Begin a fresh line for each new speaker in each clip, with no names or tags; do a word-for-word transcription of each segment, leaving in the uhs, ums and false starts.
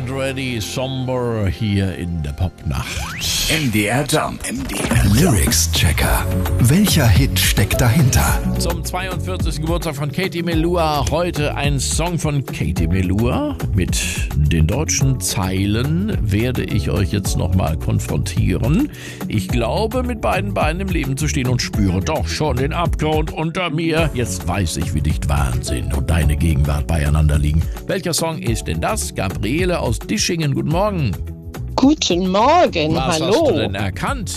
Ready Somber hier in der Popnacht.
M D R Jump. M D R Lyrics Checker. Welcher Hit steckt dahinter?
Zum zweiundvierzigsten Geburtstag von Katie Melua heute ein Song von Katie Melua. Mit den deutschen Zeilen werde ich euch jetzt nochmal konfrontieren. Ich glaube, mit beiden Beinen im Leben zu stehen und spüre doch schon den Abgrund unter mir. Jetzt weiß ich, wie dicht Wahnsinn und deine Gegenwart beieinander liegen. Welcher Song ist denn das? Gabriele aus Dischingen, guten Morgen.
Guten Morgen,
Was
hallo.
hast du denn erkannt?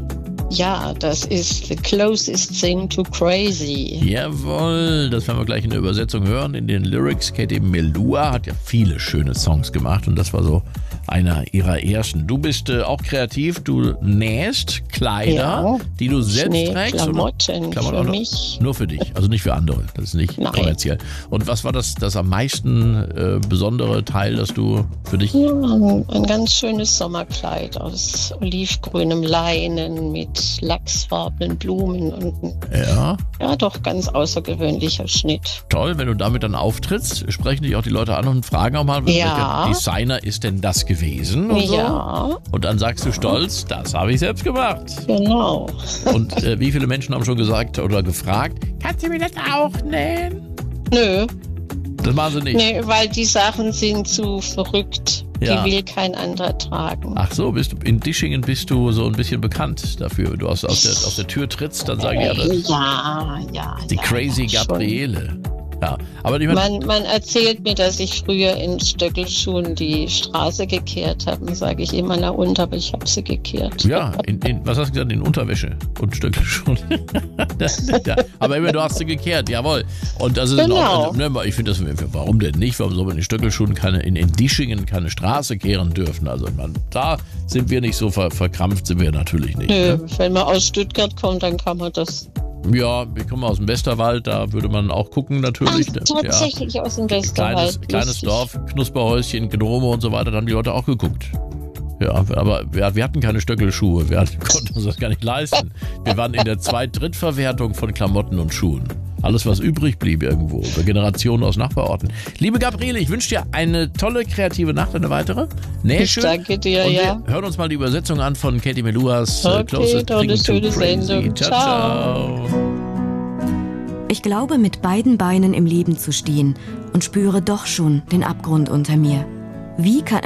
Ja, das ist The Closest Thing to Crazy.
Jawohl, das werden wir gleich in der Übersetzung hören. In den Lyrics, Katie Melua hat ja viele schöne Songs gemacht und das war so einer ihrer ersten. Du bist äh, auch kreativ, du nähst Kleider,
Ja,
die du selbst
nee,
trägst.
Klamotten
oder? Klamotten
für
oder?
mich.
Nur für dich, also nicht für andere. Das ist nicht
Nein.
kommerziell. Und was war das, das am meisten äh, besondere Teil, das du für dich...
Ja, ein, ein ganz schönes Sommerkleid aus olivgrünem Leinen mit lachsfarbenen Blumen und ein,
Ja,
ja, doch ganz außergewöhnlicher Schnitt.
toll, wenn du damit dann auftrittst, sprechen dich auch die Leute an und fragen auch mal,
Ja.
welcher Designer ist denn das gewesen? Und so.
Ja,
Und dann sagst du stolz, das habe ich selbst gemacht.
genau.
Und äh, wie viele Menschen haben schon gesagt oder gefragt, kannst du mir das auch nähen?
Nö,
Das machen sie nicht.
nee, weil die Sachen sind zu verrückt.
Ja.
Die will kein anderer tragen.
Ach so, bist du, in Dischingen bist du so ein bisschen bekannt dafür. Du aus, aus, der, aus der Tür trittst, dann sagen die alle,
Ja, ja.
die
ja,
crazy
ja, schon.
Gabriele. Ja, aber ich meine,
Man, man erzählt mir, dass ich früher in Stöckelschuhen die Straße gekehrt habe. Dann sage ich immer, na und, aber ich habe sie gekehrt.
ja, in, in, was hast du gesagt, in Unterwäsche und Stöckelschuhen. Ja, aber immer, du hast sie gekehrt, jawohl. Und das ist
Genau.
auch, ne, ich finde das, warum denn nicht? Warum soll man in Stöckelschuhen keine, in, in Dischingen keine Straße kehren dürfen? Also man, da sind wir nicht so ver, verkrampft, sind wir natürlich nicht.
Nö,
Ne?
wenn man aus Stuttgart kommt, dann kann man das.
Ja, wir kommen aus dem Westerwald, da würde man auch gucken natürlich.
Ach,
ne?
tatsächlich aus dem
Kleines,
Westerwald.
kleines
lustig.
Dorf, Knusperhäuschen, Gnome und so weiter, da haben die Leute auch geguckt. Ja, aber wir, wir hatten keine Stöckelschuhe, wir hatten, konnten uns das gar nicht leisten. Wir waren in der Zweit-, Drittverwertung von Klamotten und Schuhen. Alles, was übrig blieb irgendwo, über Generationen aus Nachbarorten. Liebe Gabriele, ich wünsche dir eine tolle, kreative Nacht, eine weitere. Nee,
Ich
schön.
danke dir,
Und wir
ja.
hören uns mal die Übersetzung an von Katie Meluas äh,
Okay,
Closest
doch eine
Thing to
schöne
Crazy.
Sendung.
Ciao,
Ciao.
ciao.
Ich glaube, mit beiden Beinen im Leben zu stehen und spüre doch schon den Abgrund unter mir. Wie kann